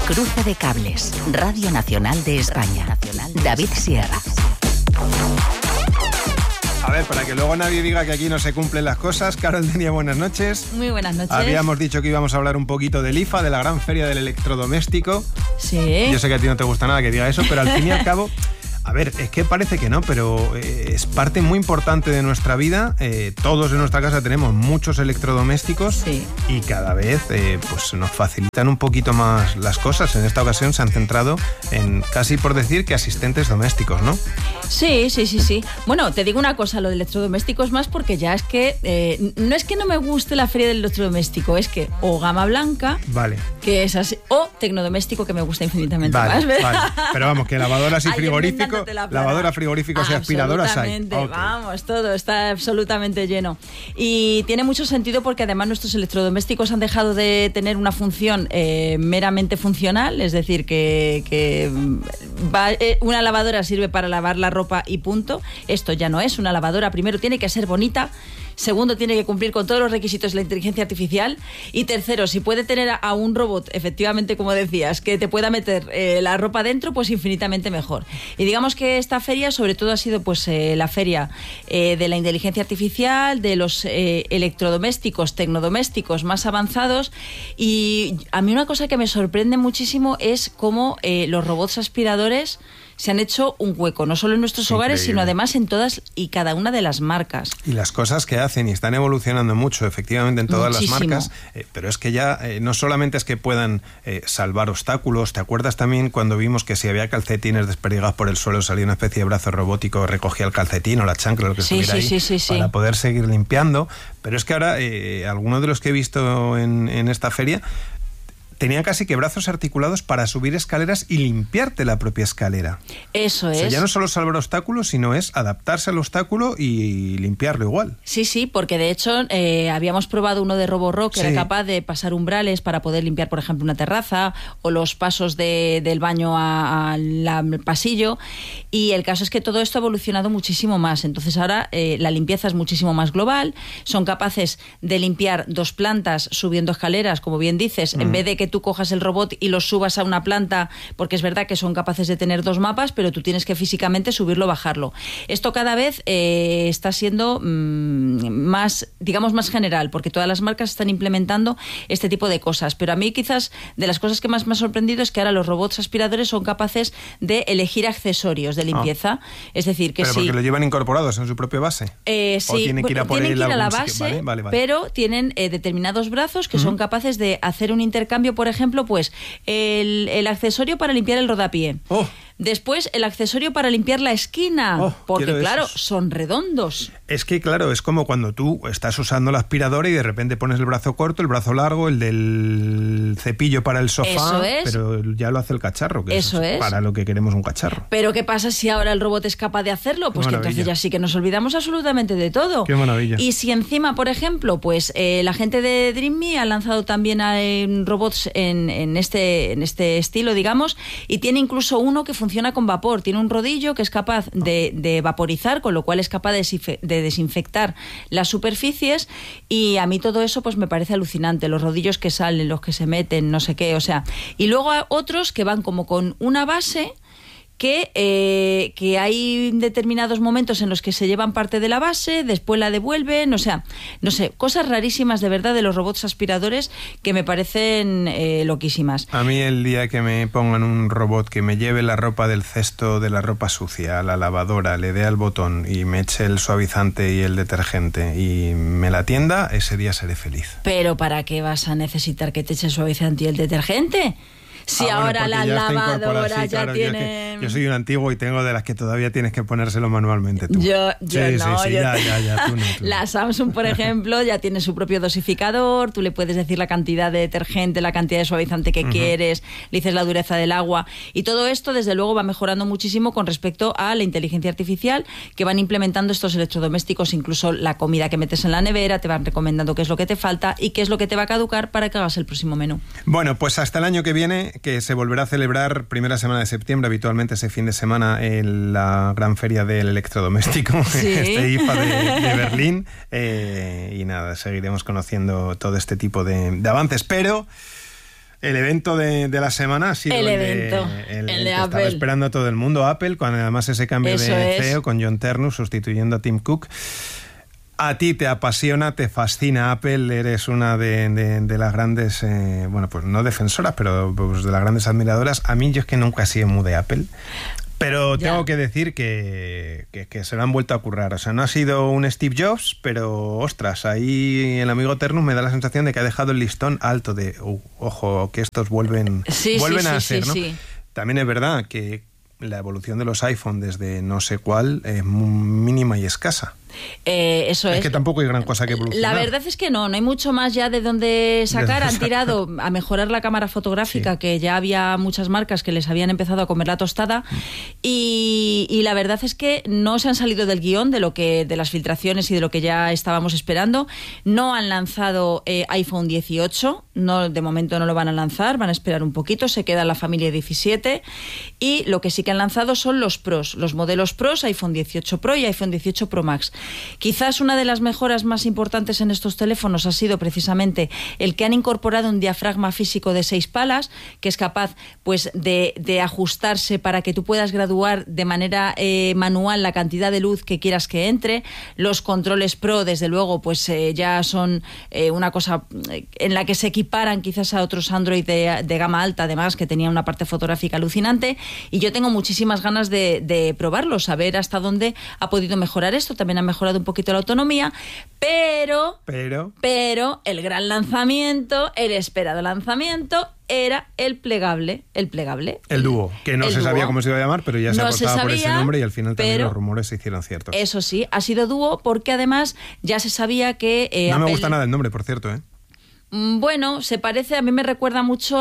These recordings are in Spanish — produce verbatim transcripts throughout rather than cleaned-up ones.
Cruce de cables. Radio Nacional de España. David Sierra. A ver, para que luego nadie diga que aquí no se cumplen las cosas, Carol tenía buenas noches. Muy buenas noches. Habíamos dicho que íbamos a hablar un poquito del I F A, de la gran feria del electrodoméstico. Sí. Yo sé que a ti no te gusta nada que diga eso, pero al fin y al cabo... A ver, es que parece que no, pero eh, es parte muy importante de nuestra vida. Eh, todos en nuestra casa tenemos muchos electrodomésticos, sí. Y cada vez eh, pues nos facilitan un poquito más las cosas. En esta ocasión se han centrado en, casi por decir, que asistentes domésticos, ¿no? Sí, sí, sí, sí. Bueno, te digo una cosa, lo de electrodomésticos más porque ya es que... Eh, no es que no me guste la feria del electrodoméstico, es que o gama blanca, vale, que es así, o tecnodoméstico, que me gusta infinitamente vale, más. ¿Ves? Vale. Pero vamos, que lavadoras y Ay, frigoríficos, lavadora, frigoríficos y aspiradoras hay. Okay. Vamos, todo está absolutamente lleno. Y tiene mucho sentido porque además nuestros electrodomésticos han dejado de tener una función eh, meramente funcional, es decir, que, que va, eh, una lavadora sirve para lavar la ropa y punto. Esto ya no es una lavadora. Primero tiene que ser bonita. Segundo, tiene que cumplir con todos los requisitos de la inteligencia artificial. Y tercero, si puede tener a un robot, efectivamente, como decías, que te pueda meter eh, la ropa dentro, pues infinitamente mejor. Y digamos que esta feria, sobre todo, ha sido pues eh, la feria eh, de la inteligencia artificial, de los eh, electrodomésticos, tecnodomésticos más avanzados. Y a mí una cosa que me sorprende muchísimo es cómo eh, los robots aspiradores se han hecho un hueco, no solo en nuestros Increíble. hogares, sino además en todas y cada una de las marcas. Y las cosas que hacen, y están evolucionando mucho, efectivamente, en todas Muchísimo. las marcas, eh, pero es que ya eh, no solamente es que puedan eh, salvar obstáculos. ¿Te acuerdas también cuando vimos que si había calcetines desperdigados por el suelo salía una especie de brazo robótico, recogía el calcetín o la chancla, lo que Sí, estuviera sí, ahí, sí, sí, para sí. poder seguir limpiando? Pero es que ahora, eh, algunos de los que he visto en, en esta feria tenían casi que brazos articulados para subir escaleras y limpiarte la propia escalera. Eso O es. sea, ya no solo salvar obstáculos, sino es adaptarse al obstáculo y limpiarlo igual. Sí, sí, porque de hecho eh, habíamos probado uno de Roborock que Sí. era capaz de pasar umbrales para poder limpiar, por ejemplo, una terraza o los pasos de, del baño a- al al pasillo. Y el caso es que todo esto ha evolucionado muchísimo más. Entonces ahora eh, la limpieza es muchísimo más global. Son capaces de limpiar dos plantas subiendo escaleras, como bien dices, mm. en vez de que tú cojas el robot y lo subas a una planta, porque es verdad que son capaces de tener dos mapas, pero tú tienes que físicamente subirlo o bajarlo. Esto cada vez eh, está siendo mmm, más, digamos, más general, porque todas las marcas están implementando este tipo de cosas. Pero a mí quizás de las cosas que más me ha sorprendido es que ahora los robots aspiradores son capaces de elegir accesorios de limpieza. Ah. Es decir, que ¿Pero sí. porque lo llevan incorporados en su propia base? Eh, sí, ¿O tienen que ir a por tienen él que ir a la algún base, sitio? Vale, vale, vale. pero tienen eh, determinados brazos que uh-huh. son capaces de hacer un intercambio, por ejemplo, pues el, el accesorio para limpiar el rodapié. Oh. Después, el accesorio para limpiar la esquina, oh, porque claro, esos. son redondos. Es que claro, es como cuando tú estás usando la aspiradora y de repente pones el brazo corto, el brazo largo, el del cepillo para el sofá, Eso es. Pero ya lo hace el cacharro, que Eso es, es para lo que queremos un cacharro. Pero ¿qué pasa si ahora el robot es capaz de hacerlo? Pues que entonces ya sí que nos olvidamos absolutamente de todo. Qué maravilla. Y si encima, por ejemplo, pues eh, la gente de DreamMe ha lanzado también a, eh, robots en, en, este, en este estilo, digamos, y tiene incluso uno que funciona con vapor. Tiene un rodillo que es capaz de, de vaporizar, con lo cual es capaz de, de desinfectar las superficies, y a mí todo eso pues me parece alucinante, los rodillos que salen, los que se meten, no sé qué, o sea, y luego hay otros que van como con una base que, eh, que hay determinados momentos en los que se llevan parte de la base, después la devuelven, o sea, no sé, cosas rarísimas de verdad de los robots aspiradores que me parecen eh, loquísimas. A mí el día que me pongan un robot que me lleve la ropa del cesto de la ropa sucia a la lavadora, le dé al botón y me eche el suavizante y el detergente y me la atienda, ese día seré feliz. ¿Pero para qué vas a necesitar que te eche el suavizante y el detergente? Si ah, ahora bueno, las ya lavadoras sí, ya claro, tienen... Yo, yo soy un antiguo y tengo de las que todavía tienes que ponérselo manualmente tú. Yo, yo sí, no. Sí, sí, yo... ya, ya, ya, tú no, tú la no. Samsung, por ejemplo, ya tiene su propio dosificador, tú le puedes decir la cantidad de detergente, la cantidad de suavizante que uh-huh. quieres, le dices la dureza del agua, y todo esto, desde luego, va mejorando muchísimo con respecto a la inteligencia artificial que van implementando estos electrodomésticos, incluso la comida que metes en la nevera, te van recomendando qué es lo que te falta y qué es lo que te va a caducar para que hagas el próximo menú. Bueno, pues hasta el año que viene, que se volverá a celebrar primera semana de septiembre, habitualmente ese fin de semana, en la gran feria del electrodoméstico, ¿sí? Este I F A de, de Berlín, eh, y nada, seguiremos conociendo todo este tipo de, de avances, pero El evento de, de la semana ha sido el, el evento, de, el, el el de que Apple. estaba esperando a todo el mundo, Apple, cuando además ese cambio Eso de es. C E O con John Ternus sustituyendo a Tim Cook. A ti te apasiona, te fascina Apple, eres una de, de, de las grandes, eh, bueno, pues no defensoras, pero pues de las grandes admiradoras. A mí yo es que nunca he sido muy de Apple. Pero Ya. tengo que decir que, que, que se lo han vuelto a currar. O sea, no ha sido un Steve Jobs, pero ostras, ahí el amigo Ternus me da la sensación de que ha dejado el listón alto de, uh, ojo, que estos vuelven, Sí, vuelven sí, a sí, ser, sí, ¿no? sí. También es verdad que la evolución de los iPhone desde no sé cuál es muy mínima y escasa. Eh, eso es. Es que tampoco hay gran cosa que evolucionar. La verdad es que no, no hay mucho más ya de donde sacar. Han tirado a mejorar la cámara fotográfica, Sí. que ya había muchas marcas que les habían empezado a comer la tostada. Y, y la verdad es que no se han salido del guión de lo que de las filtraciones y de lo que ya estábamos esperando. No han lanzado eh, iPhone dieciocho, no, de momento no lo van a lanzar, van a esperar un poquito, se queda la familia diecisiete. Y lo que sí que han lanzado son los Pros, los modelos Pros, iPhone dieciocho Pro y iPhone dieciocho Pro Max. Quizás una de las mejoras más importantes en estos teléfonos ha sido precisamente el que han incorporado un diafragma físico de seis palas, que es capaz pues de, de ajustarse para que tú puedas graduar de manera eh, manual la cantidad de luz que quieras que entre. Los controles Pro, desde luego, pues eh, ya son eh, una cosa en la que se equiparan quizás a otros Android de, de gama alta, además, que tenían una parte fotográfica alucinante. Y yo tengo muchísimas ganas de, de probarlo, saber hasta dónde ha podido mejorar esto. También ha mejorado un poquito la autonomía, pero, Pero... pero el gran lanzamiento, el esperado lanzamiento, era el plegable, el plegable. El dúo, que no el se dúo. sabía cómo se iba a llamar, pero ya se No apostaba se por ese sabía, nombre y al final también pero los rumores se hicieron ciertos. Eso sí, ha sido dúo porque además ya se sabía que... eh, no me Apple- gusta nada el nombre, por cierto, ¿eh? Mm, Bueno, se parece, a mí me recuerda mucho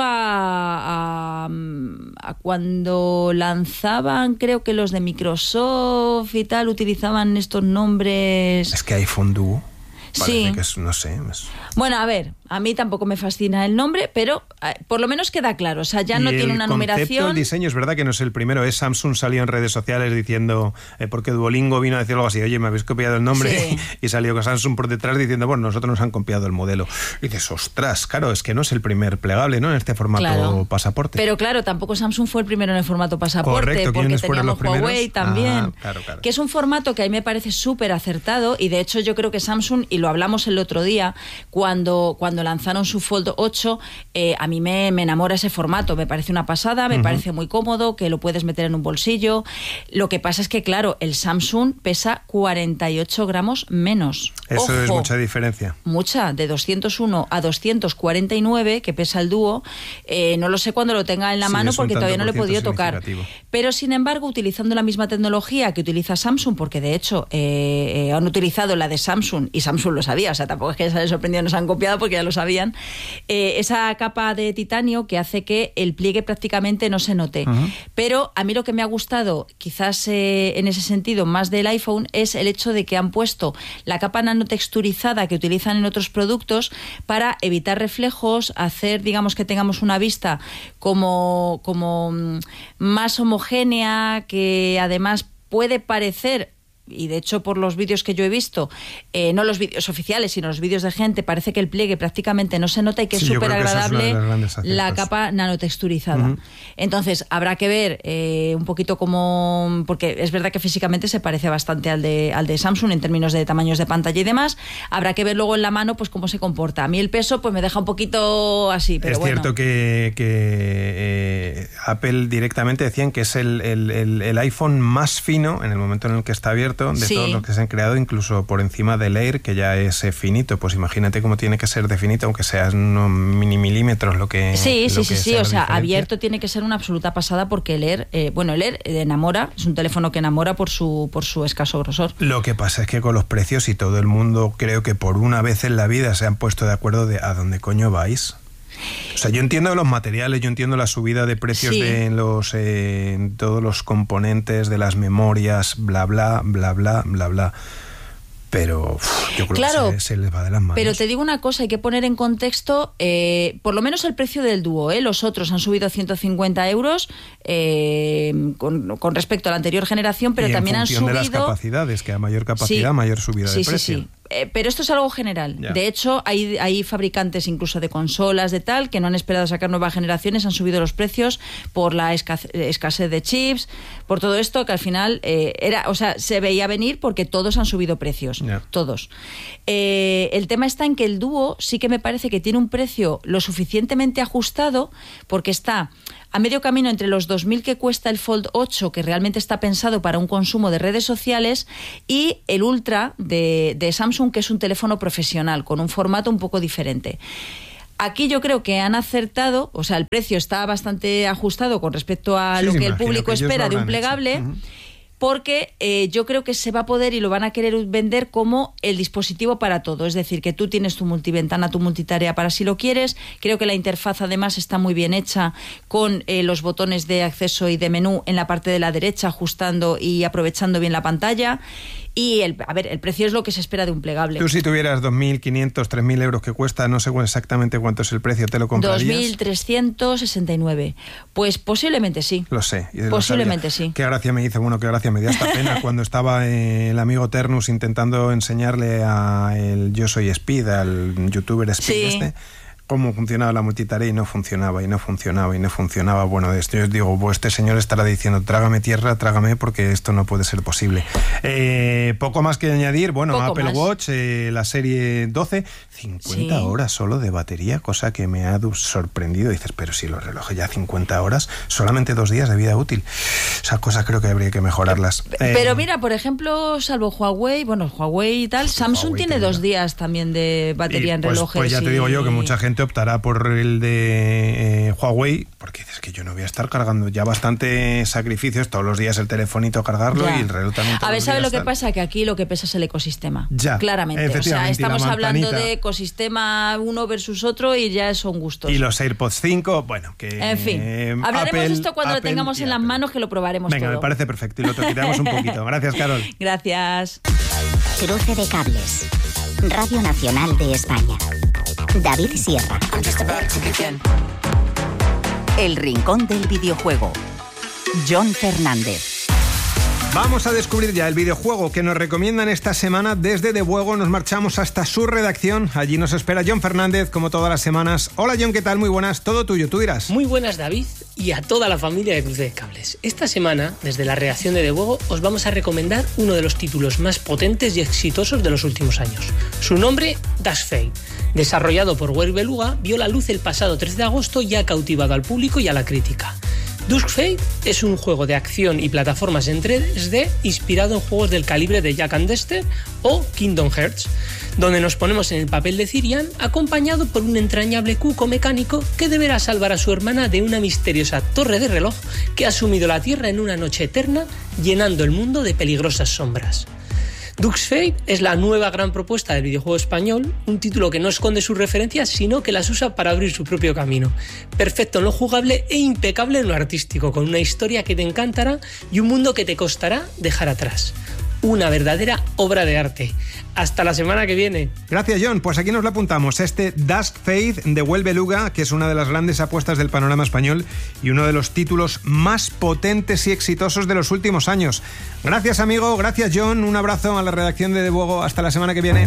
a, a, a cuando lanzaban, creo que los de Microsoft y tal, utilizaban estos nombres... Es que iPhone Duo. Parece Sí. que es, no sé. Es... Bueno, a ver, a mí tampoco me fascina el nombre, pero eh, por lo menos queda claro. O sea, ya Y no el tiene una concepto, numeración. el diseño, es verdad que no es el primero. Es Samsung salió en redes sociales diciendo, eh, porque Duolingo vino a decir algo así, oye, me habéis copiado el nombre, Sí. y salió con Samsung por detrás diciendo, bueno, nosotros nos han copiado el modelo. Y dices, ostras, claro, es que no es el primer plegable, ¿no? En este formato Claro. pasaporte. Pero claro, tampoco Samsung fue el primero en el formato pasaporte, Correcto, porque ¿quiénes fueron teníamos los primeros? Huawei también, Ah, claro, claro. que es un formato que a mí me parece súper acertado, y de hecho yo creo que Samsung, y lo hablamos el otro día, cuando, cuando lanzaron su Fold ocho, eh, a mí me, me enamora ese formato, me parece una pasada, me Ujú. parece muy cómodo, que lo puedes meter en un bolsillo. Lo que pasa es que, claro, el Samsung pesa cuarenta y ocho gramos menos. Eso Ojo, es mucha diferencia. mucha, de doscientos uno a doscientos cuarenta y nueve, que pesa el dúo. Eh, no lo sé cuándo lo tenga en la Sí, mano es un porque tanto todavía no lo he por ciento podido tocar. significativo. Pero sin embargo, utilizando la misma tecnología que utiliza Samsung, porque de hecho eh, eh, han utilizado la de Samsung y Samsung lo sabía, o sea, tampoco es que se haya sorprendido, nos han copiado porque ya lo sabían, eh, esa capa de titanio que hace que el pliegue prácticamente no se note. Ujú. Pero a mí lo que me ha gustado, quizás eh, en ese sentido, más del iPhone, es el hecho de que han puesto la capa nanotexturizada que utilizan en otros productos para evitar reflejos, hacer, digamos, que tengamos una vista como, como mm, más homogénea, que además puede parecer, y de hecho por los vídeos que yo he visto, eh, no los vídeos oficiales, sino los vídeos de gente, parece que el pliegue prácticamente no se nota y que es Sí, yo súper creo que esa es una de agradable las grandes aciertos. la capa nanotexturizada. Ujú. Entonces, habrá que ver eh, un poquito cómo, porque es verdad que físicamente se parece bastante al de, al de Samsung en términos de tamaños de pantalla y demás. Habrá que ver luego en la mano pues cómo se comporta. A mí el peso pues me deja un poquito así, pero es bueno. cierto que, que eh, Apple directamente decían que es el, el, el, el iPhone más fino en el momento en el que está abierto de Sí. todos los que se han creado, incluso por encima del Air, que ya es eh, finito. Pues imagínate cómo tiene que ser de finito, aunque sean unos mini milímetros lo que Sí, lo sí, que sí, sí, sea o la sea, diferencia. abierto tiene que ser una absoluta pasada porque el Air, eh, bueno, el Air enamora, es un teléfono que enamora por su, por su escaso grosor. Lo que pasa es que con los precios y todo el mundo, creo que por una vez en la vida se han puesto de acuerdo de a dónde coño vais. O sea, yo entiendo los materiales, yo entiendo la subida de precios Sí. de los eh, en todos los componentes de las memorias, bla, bla, bla, bla, bla, bla. Pero uf, yo creo Claro, que se, se les va de las manos. Pero te digo una cosa, hay que poner en contexto, eh, por lo menos el precio del dúo, ¿eh? Los otros han subido ciento cincuenta euros eh, con, con respecto a la anterior generación, pero y también en han función subido... de las capacidades, que a mayor capacidad, Sí. mayor subida sí, de sí, precio. sí. Eh, pero esto es algo general. Ya. De hecho, hay, hay fabricantes incluso de consolas de tal que no han esperado a sacar nuevas generaciones, han subido los precios por la escasez, escasez de chips, por todo esto que al final eh, era, o sea, se veía venir porque todos han subido precios, Ya. todos. Eh, el tema está en que el dúo sí que me parece que tiene un precio lo suficientemente ajustado porque está a medio camino entre los dos mil que cuesta el Fold ocho, que realmente está pensado para un consumo de redes sociales, y el Ultra de, de Samsung, que es un teléfono profesional, con un formato un poco diferente. Aquí yo creo que han acertado, o sea, el precio está bastante ajustado con respecto a Sí, lo sí, que el imagino público que ellos espera lo de un habrán plegable, hecho. Uh-huh. porque eh, yo creo que se va a poder y lo van a querer vender como el dispositivo para todo. Es decir, que tú tienes tu multiventana, tu multitarea para si lo quieres. Creo que la interfaz además está muy bien hecha con eh, los botones de acceso y de menú en la parte de la derecha, ajustando y aprovechando bien la pantalla. Y, el, a ver, el precio es lo que se espera de un plegable. Tú si tuvieras dos mil quinientos, tres mil euros que cuesta, no sé exactamente cuánto es el precio, ¿te lo comprarías? dos mil trescientos sesenta y nueve. Pues posiblemente sí. Lo sé. Lo Posiblemente sabía. sí. Qué gracia me hizo, bueno, qué gracia me dio hasta pena cuando estaba eh, el amigo Ternus intentando enseñarle a el Yo Soy Speed, al youtuber Speed Sí. este, cómo funcionaba la multitarea y no funcionaba, y no funcionaba, y no funcionaba. Bueno, de esto yo os digo, pues este señor estará diciendo, trágame tierra, trágame, porque esto no puede ser posible. Eh, poco más que añadir, bueno, Poco Apple más. Watch, eh, la serie doce, cincuenta Sí. horas solo de batería, cosa que me ha sorprendido. Dices, pero si los relojes ya cincuenta horas, solamente dos días de vida útil. Esas cosas creo que habría que mejorarlas. Pero Eh, mira, por ejemplo, salvo Huawei, bueno, Huawei y tal, Samsung Huawei tiene tremenda. dos días también de batería y en pues, relojes. Pues ya te y- digo yo que mucha gente optará por el de eh, Huawei, porque dices que yo no voy a estar cargando ya bastante sacrificios todos los días el telefonito cargarlo Ya. y el reloj también todos A ver, los ¿sabes días lo que tal. pasa? Que aquí lo que pesa es el ecosistema. Ya, Claramente. O sea, efectivamente, y la estamos hablando manzanita. de ecosistema uno versus otro y ya son gustos. Y los AirPods cinco, bueno, que... En fin, eh, hablaremos Apple- de esto cuando Apple lo tengamos y en las Apple. manos, que lo probaremos Venga, todo. me parece perfecto y lo quitamos un poquito. Gracias, Carol. Gracias. Cruce de cables. Radio Nacional de España. David Sierra. El rincón del videojuego. John Fernández. Vamos a descubrir ya el videojuego que nos recomiendan esta semana. Desde De Buego nos marchamos hasta su redacción. Allí nos espera John Fernández, como todas las semanas. Hola, John, ¿qué tal? Muy buenas. Todo tuyo, tú dirás. Muy buenas, David, y a toda la familia de Cruce de Cables. Esta semana, desde la redacción de De Buego, os vamos a recomendar uno de los títulos más potentes y exitosos de los últimos años. Su nombre, Dash Fate. Desarrollado por Werk Beluga, vio la luz el pasado trece de agosto y ha cautivado al público y a la crítica. Dusk Fate es un juego de acción y plataformas en tres D inspirado en juegos del calibre de Jak and Daxter o Kingdom Hearts, donde nos ponemos en el papel de Cirian acompañado por un entrañable cuco mecánico que deberá salvar a su hermana de una misteriosa torre de reloj que ha sumido la Tierra en una noche eterna, llenando el mundo de peligrosas sombras. Dusk Fate es la nueva gran propuesta del videojuego español, un título que no esconde sus referencias, sino que las usa para abrir su propio camino. Perfecto en lo jugable e impecable en lo artístico, con una historia que te encantará y un mundo que te costará dejar atrás. Una verdadera obra de arte. Hasta la semana que viene. Gracias, John. Pues aquí nos lo apuntamos. Este Dusk Fate de Werk Beluga, que es una de las grandes apuestas del panorama español y uno de los títulos más potentes y exitosos de los últimos años. Gracias, amigo. Gracias, John. Un abrazo a la redacción de De Buego. Hasta la semana que viene.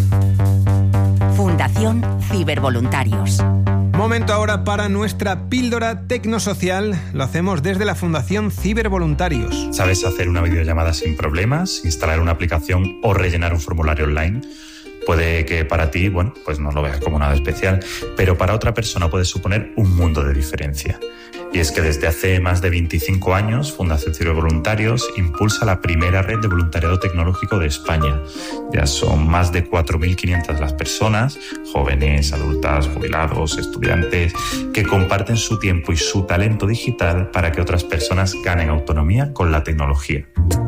Fundación Cibervoluntarios. Momento ahora para nuestra píldora tecnosocial. Lo hacemos desde la Fundación Cibervoluntarios. ¿Sabes hacer una videollamada sin problemas, instalar una aplicación o rellenar un formulario online? Puede que para ti, bueno, pues no lo veas como nada especial, pero para otra persona puede suponer un mundo de diferencia. Y es que desde hace más de veinticinco años, Fundación Cibervoluntarios impulsa la primera red de voluntariado tecnológico de España. Ya son más de cuatro mil quinientas las personas, jóvenes, adultas, jubilados, estudiantes, que comparten su tiempo y su talento digital para que otras personas ganen autonomía con la tecnología.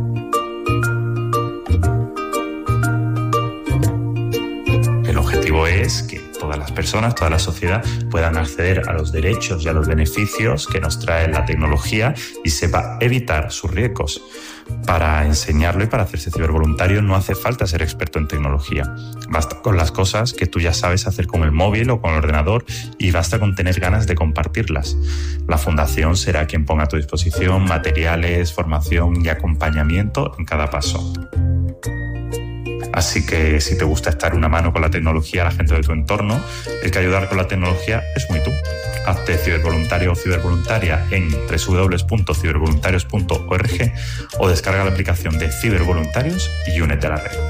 El objetivo es que todas las personas, toda la sociedad puedan acceder a los derechos y a los beneficios que nos trae la tecnología y sepa evitar sus riesgos. Para enseñarlo y para hacerse cibervoluntario no hace falta ser experto en tecnología. Basta con las cosas que tú ya sabes hacer con el móvil o con el ordenador y basta con tener ganas de compartirlas. La Fundación será quien ponga a tu disposición materiales, formación y acompañamiento en cada paso. Así que si te gusta estar una mano con la tecnología a la gente de tu entorno, el que ayudar con la tecnología es muy tú. Hazte cibervoluntario o cibervoluntaria en doble u doble u doble u punto cibervoluntarios punto org o descarga la aplicación de Cibervoluntarios y únete a la red.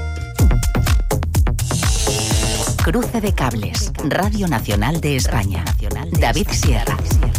Cruce de cables, Radio Nacional de España. David Sierra.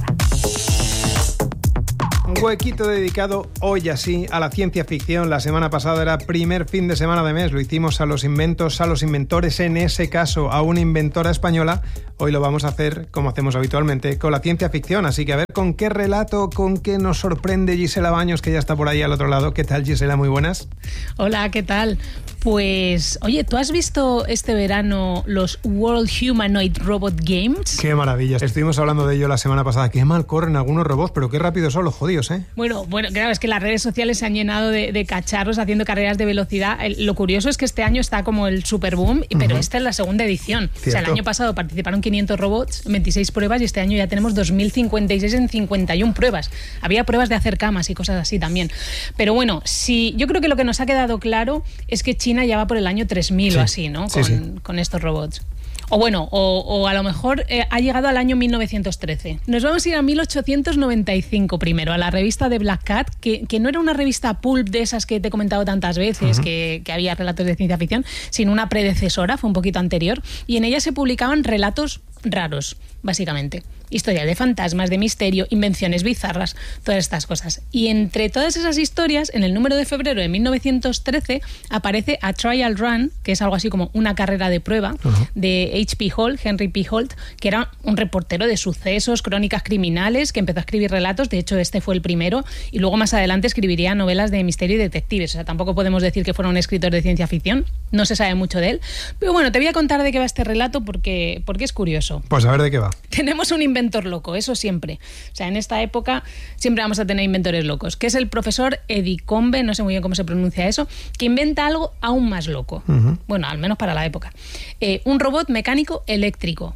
Un huequito dedicado hoy así a la ciencia ficción. La semana pasada era primer fin de semana de mes. Lo hicimos a los inventos, a los inventores, en ese caso a una inventora española. Hoy lo vamos a hacer, como hacemos habitualmente, con la ciencia ficción. Así que a ver con qué relato, con qué nos sorprende Gisela Baños, que ya está por ahí al otro lado. ¿Qué tal, Gisela? Muy buenas. Hola, ¿qué tal? Pues, oye, ¿tú has visto este verano los World Humanoid Robot Games? ¡Qué maravilla! Estuvimos hablando de ello la semana pasada. Qué mal corren algunos robots, pero qué rápido son los jodidos, ¿eh? Bueno, bueno, claro, es que las redes sociales se han llenado de, de cacharros haciendo carreras de velocidad. El, lo curioso es que este año está como el super boom, pero uh-huh. esta es la segunda edición. ¿Cierto? O sea, el año pasado participaron quinientos robots, veintiséis pruebas, y este año ya tenemos dos mil cincuenta y seis en cincuenta y una pruebas. Había pruebas de hacer camas y cosas así también. Pero bueno, sí, yo creo que lo que nos ha quedado claro es que China ya va por el año tres mil sí. o así, ¿no? Con, sí, sí. con estos robots. O bueno, o, o a lo mejor eh, ha llegado al año mil novecientos trece. Nos vamos a ir a mil ochocientos noventa y cinco primero, a la revista de Black Cat, que, que no era una revista pulp de esas que te he comentado tantas veces, uh-huh. que, que había relatos de ciencia ficción, sino una predecesora, fue un poquito anterior, y en ella se publicaban relatos raros, básicamente. Historias de fantasmas, de misterio, invenciones bizarras, todas estas cosas. Y entre todas esas historias, en el número de febrero de mil novecientos trece, aparece A Trial Run, que es algo así como una carrera de prueba, uh-huh. de H P Holt, Henry P. Holt, que era un reportero de sucesos, crónicas criminales, que empezó a escribir relatos. De hecho, este fue el primero, y luego más adelante escribiría novelas de misterio y detectives. O sea, tampoco podemos decir que fuera un escritor de ciencia ficción, no se sabe mucho de él. Pero bueno, te voy a contar de qué va este relato porque, porque es curioso. Pues a ver de qué va. Tenemos un inventor loco, eso siempre. O sea, en esta época siempre vamos a tener inventores locos, que es el profesor Edicombe, no sé muy bien cómo se pronuncia eso, que inventa algo aún más loco. Uh-huh. Bueno, al menos para la época. Eh, un robot mecánico eléctrico.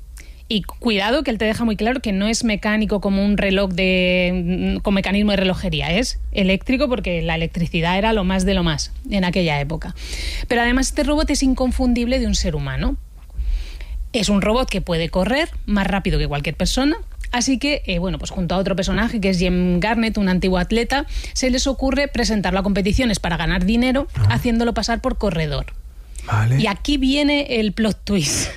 Y cuidado, que él te deja muy claro que no es mecánico como un reloj de con mecanismo de relojería, es eléctrico porque la electricidad era lo más de lo más en aquella época. Pero además este robot es inconfundible de un ser humano. Es un robot que puede correr más rápido que cualquier persona, así que, eh, bueno, pues junto a otro personaje que es Jim Garnett, un antiguo atleta, se les ocurre presentarlo a competiciones para ganar dinero, ah. haciéndolo pasar por corredor. Vale. Y aquí viene el plot twist.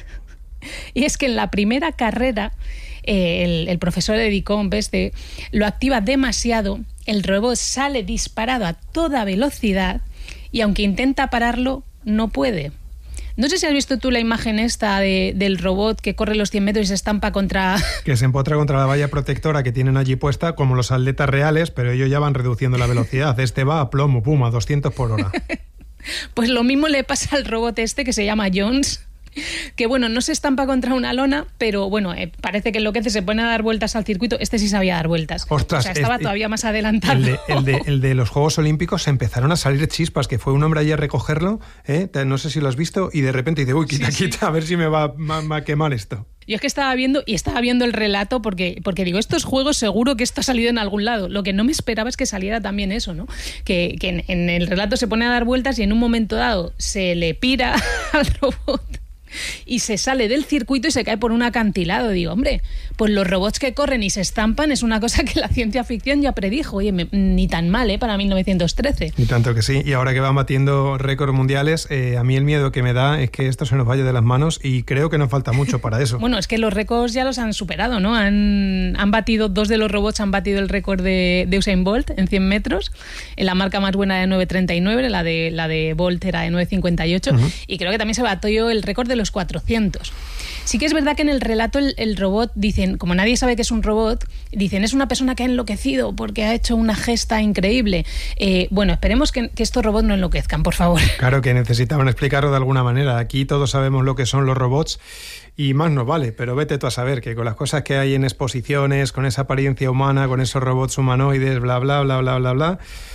Y es que en la primera carrera, eh, el, el profesor Edicombe este lo activa demasiado, el robot sale disparado a toda velocidad y aunque intenta pararlo, no puede. No sé si has visto tú la imagen esta de, del robot que corre los cien metros y se estampa contra... Que se empotra contra la valla protectora que tienen allí puesta, como los atletas reales, pero ellos ya van reduciendo la velocidad. Este va a plomo, pum, a doscientos por hora. Pues lo mismo le pasa al robot este que se llama Jones, que bueno, no se estampa contra una lona, pero bueno, eh, parece que enloquece, se pone a dar vueltas al circuito. Este sí sabía dar vueltas. Ostras, o sea, estaba es, todavía más adelantado. El de, el, de, el de los Juegos Olímpicos se empezaron a salir chispas, que fue un hombre allí a recogerlo, ¿eh? No sé si lo has visto, y de repente dice, uy, quita, sí, quita, sí. a ver si me va, va, va a quemar esto. Yo es que estaba viendo y estaba viendo el relato porque, porque digo, estos juegos seguro que esto ha salido en algún lado. Lo que no me esperaba es que saliera también eso, ¿no? Que, que en, en el relato se pone a dar vueltas y en un momento dado se le pira al robot y se sale del circuito y se cae por un acantilado. Digo, hombre, pues los robots que corren y se estampan es una cosa que la ciencia ficción ya predijo. Oye, me, ni tan mal, ¿eh? Para mil novecientos trece. Y tanto que sí. Y ahora que van batiendo récords mundiales, eh, a mí el miedo que me da es que esto se nos vaya de las manos y creo que nos falta mucho para eso. Bueno, es que los récords ya los han superado, ¿no? Han, han batido, dos de los robots han batido el récord de, de Usain Bolt en cien metros. En la marca más buena de nueve treinta y nueve, la de, la de Bolt era de nueve cincuenta y ocho. Uh-huh. Y creo que también se batió el récord de los cuatrocientos. Sí que es verdad que en el relato el, el robot, dicen, como nadie sabe que es un robot, dicen, es una persona que ha enloquecido porque ha hecho una gesta increíble. Eh, bueno, esperemos que, que estos robots no enloquezcan, por favor. Claro que necesitaban explicarlo de alguna manera. Aquí todos sabemos lo que son los robots y más nos vale, pero vete tú a saber que con las cosas que hay en exposiciones, con esa apariencia humana, con esos robots humanoides, bla, bla, bla, bla, bla, bla...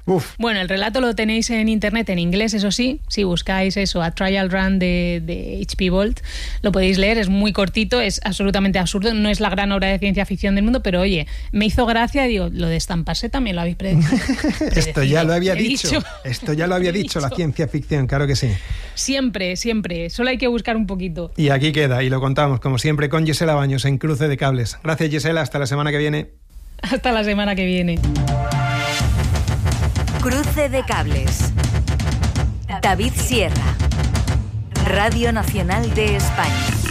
Uf. Bueno, el relato lo tenéis en internet, en inglés, eso sí. Si buscáis eso, A Trial Run de, de H P Bolt, lo podéis leer. Es muy cortito, es absolutamente absurdo. No es la gran obra de ciencia ficción del mundo, pero oye, me hizo gracia. Digo, lo de estamparse también lo habéis predecido. Esto ya lo había dicho. dicho. Esto ya lo había dicho, dicho la ciencia ficción, claro que sí. Siempre, siempre. Solo hay que buscar un poquito. Y aquí queda, y lo contamos, como siempre, con Gisela Baños en Cruce de Cables. Gracias, Gisela. Hasta la semana que viene. Hasta la semana que viene. Cruce de Cables. David Sierra. Radio Nacional de España.